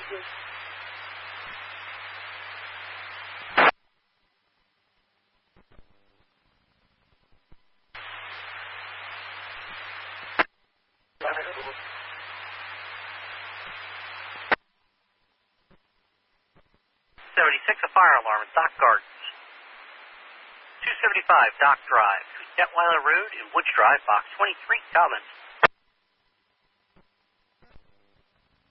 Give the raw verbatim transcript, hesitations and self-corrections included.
you. seventy-six, a fire alarm at Dock Gardens. two seventy-five, Dock Drive, Detweiler Road and Woods Drive, box twenty-three, Collins.